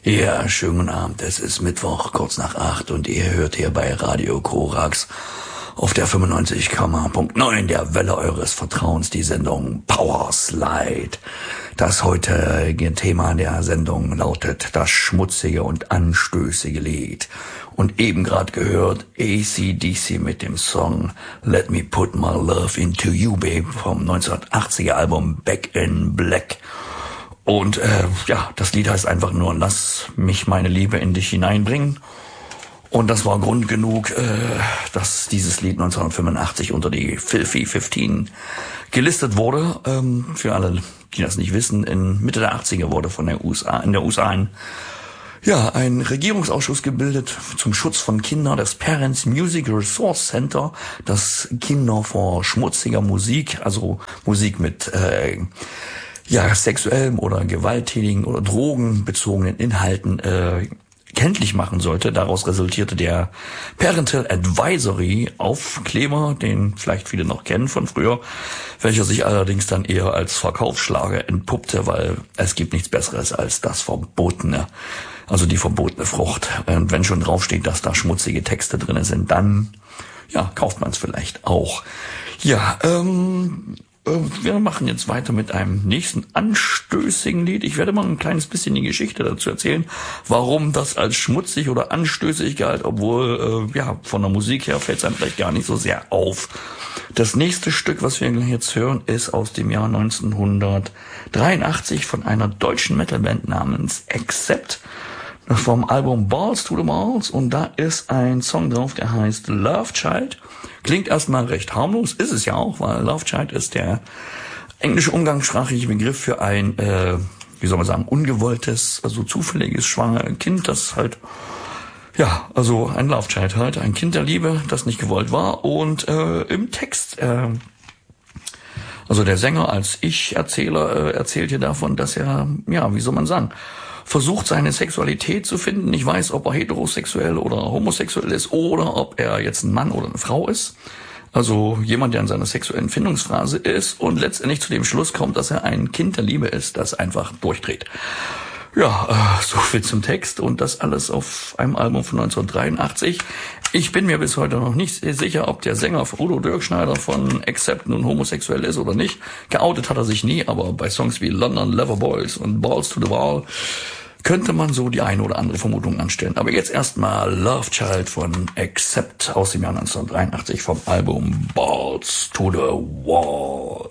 Ja, schönen guten Abend. Es ist Mittwoch, kurz nach 8 und ihr hört hier bei Radio Korax auf der 95,9 der Welle eures Vertrauens die Sendung Power Slide. Das heutige Thema der Sendung lautet das schmutzige und anstößige Lied. Und eben gerade gehört AC/DC mit dem Song Let Me Put My Love Into You, Babe vom 1980er Album Back in Black. Und das Lied heißt einfach nur Lass mich meine Liebe in dich hineinbringen. Und das war Grund genug, dass dieses Lied 1985 unter die Filthy 15 gelistet wurde. Für alle, die das nicht wissen, in Mitte der 80er wurde in der USA ein Regierungsausschuss gebildet zum Schutz von Kindern, das Parents Music Resource Center, das Kinder vor schmutziger Musik, also Musik mit sexuellem oder gewalttätigen oder drogenbezogenen Inhalten kenntlich machen sollte. Daraus resultierte der Parental Advisory Aufkleber, den vielleicht viele noch kennen von früher, welcher sich allerdings dann eher als Verkaufsschlager entpuppte, weil es gibt nichts Besseres als das Verbotene, also die verbotene Frucht. Und wenn schon draufsteht, dass da schmutzige Texte drin sind, dann kauft man es vielleicht auch. Wir machen jetzt weiter mit einem nächsten anstößigen Lied. Ich werde mal ein kleines bisschen die Geschichte dazu erzählen, warum das als schmutzig oder anstößig galt, obwohl von der Musik her fällt es einem vielleicht gar nicht so sehr auf. Das nächste Stück, was wir jetzt hören, ist aus dem Jahr 1983 von einer deutschen Metalband namens Accept vom Album Balls to the Walls, und da ist ein Song drauf, der heißt Love Child. Klingt erstmal recht harmlos, ist es ja auch, weil Love Child ist der englische umgangssprachliche Begriff für ein, ungewolltes, also zufälliges schwangere Kind, das halt, ein Love Child halt, ein Kind der Liebe, das nicht gewollt war. Und im Text, der Sänger als Ich-Erzähler erzählt hier davon, dass er, versucht, seine Sexualität zu finden. Ich weiß, ob er heterosexuell oder homosexuell ist oder ob er jetzt ein Mann oder eine Frau ist. Also jemand, der in seiner sexuellen Findungsphase ist und letztendlich zu dem Schluss kommt, dass er ein Kind der Liebe ist, das einfach durchdreht. So viel zum Text, und das alles auf einem Album von 1983. Ich bin mir bis heute noch nicht sicher, ob der Sänger Udo Dirkschneider von Accept nun homosexuell ist oder nicht. Geoutet hat er sich nie, aber bei Songs wie London Loverboys und Balls to the Wall könnte man so die eine oder andere Vermutung anstellen. Aber jetzt erstmal Love Child von Accept aus dem Jahr 1983 vom Album Balls to the Wall.